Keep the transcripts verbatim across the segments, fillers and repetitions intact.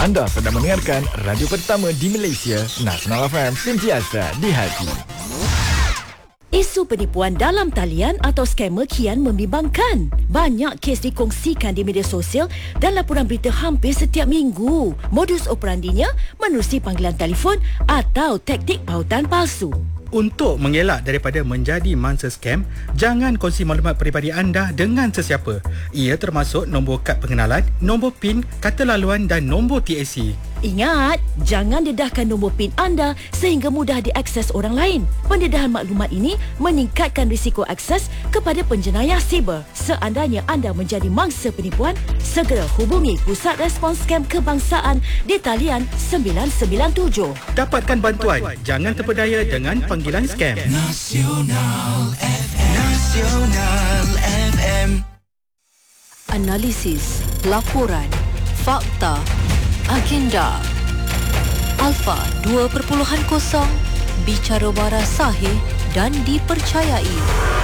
Anda sedang mendengarkan radio pertama di Malaysia, Nasional F M, sentiasa di hati. Isu penipuan dalam talian atau skamer kian membimbangkan. Banyak kes dikongsikan di media sosial dan laporan berita hampir setiap minggu. Modus operandinya menerusi panggilan telefon atau taktik pautan palsu. Untuk mengelak daripada menjadi mangsa skam, jangan kongsi maklumat peribadi anda dengan sesiapa. Ia termasuk nombor kad pengenalan, nombor PIN, kata laluan dan nombor T A C. Ingat, jangan dedahkan nombor PIN anda sehingga mudah diakses orang lain. Pendedahan maklumat ini meningkatkan risiko akses kepada penjenayah siber. Seandainya anda menjadi mangsa penipuan, segera hubungi Pusat Respons Skam Kebangsaan di talian sembilan sembilan tujuh. Dapatkan bantuan, jangan terpedaya dengan panggilan skam. Nasional F M. Nasional F M. Analisis, laporan, fakta, agenda. Alpha dua titik kosong, bicara waras sahih dan dipercayai.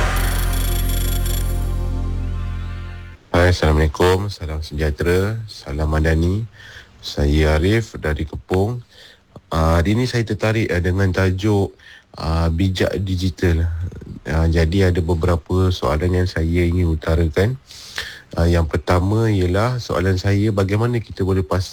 Hai, Assalamualaikum, salam sejahtera, salam madani. Saya Arif dari Kepong. Uh, hari ini saya tertarik uh, dengan tajuk uh, bijak digital. Uh, jadi ada beberapa soalan yang saya ingin utarakan. Uh, yang pertama ialah soalan saya, bagaimana kita boleh pastikan